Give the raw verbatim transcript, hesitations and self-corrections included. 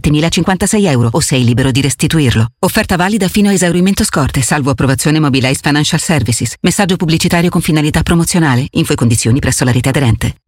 settemila cinquantasei euro o sei libero di restituirlo. Offerta valida fino a esaurimento scorte, salvo approvazione Mobilize Financial Services. Messaggio pubblicitario con finalità promozionale. Info e condizioni presso la rete aderente.